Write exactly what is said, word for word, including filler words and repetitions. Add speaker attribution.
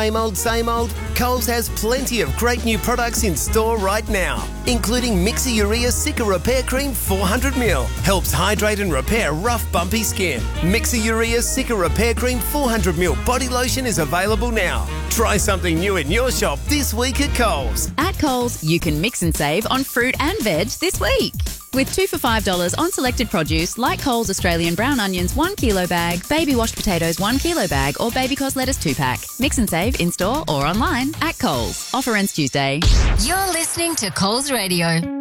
Speaker 1: Same old, same old? Coles has plenty of great new products in store right now, including Mixer Urea Cica Repair Cream four hundred milliliters. Helps hydrate and repair rough, bumpy skin. Mixer Urea Cica Repair Cream four hundred milliliters body lotion is available now. Try something new in your shop this week at Coles.
Speaker 2: At Coles, you can mix and save on fruit and veg this week. With two for five dollars on selected produce like Coles Australian brown onions one kilo bag, baby washed potatoes one kilo bag or baby cos lettuce two pack. Mix and save in store or online at Coles. Offer ends Tuesday.
Speaker 3: You're listening to Coles Radio.